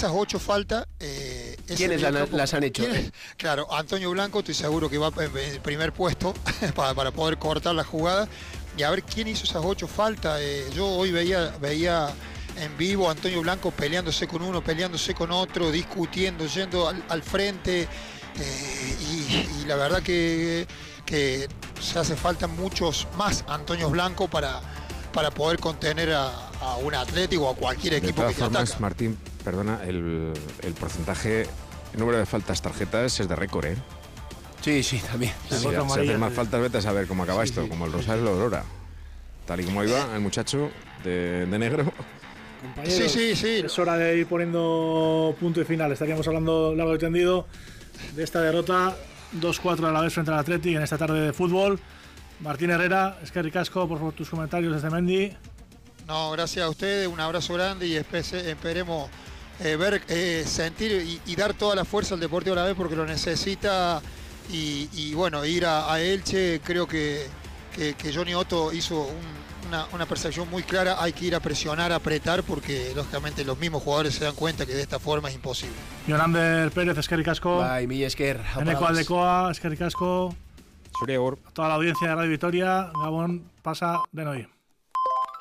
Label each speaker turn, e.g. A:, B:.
A: esas 8 faltas...
B: ¿Quiénes las han hecho?
A: Claro, Antonio Blanco, estoy seguro que va en el primer puesto para poder cortar la jugada. Y a ver quién hizo esas 8 faltas. Yo hoy veía en vivo a Antonio Blanco peleándose con uno, peleándose con otro, discutiendo, yendo al frente. Y la verdad que se hace falta muchos más Antonio Blanco para poder contener a un Atlético o a cualquier equipo que te ataca.
C: Martín, perdona, el porcentaje, el número de faltas tarjetas es de récord, ¿eh?
B: Sí, también.
C: Si haces más faltas, vete a saber cómo acaba esto, como el Rosario Aurora. Tal y como iba el muchacho de negro.
D: Compañeros,
A: sí.
D: Es hora de ir poniendo punto y final. Estaríamos hablando largo y tendido de esta derrota 2-4 a la vez frente al Athletic en esta tarde de fútbol. Martín Herrera, eskerrik asko por tus comentarios desde Mendy.
A: No, gracias a ustedes, un abrazo grande y esperemos ver, sentir y dar toda la fuerza al Deportivo Alavés porque lo necesita y bueno, ir a Elche. Creo que Johnny Otto hizo una percepción muy clara. Hay que ir a presionar, a apretar porque lógicamente los mismos jugadores se dan cuenta que de esta forma es imposible.
D: Jonander Pérez, eskerrik asko.
B: Bai, mila esker.
D: Eneko Aldekoa, eskerrik asko.
C: Zure agur.
D: A toda la audiencia de Radio Vitoria, Gabón pasa de hoy.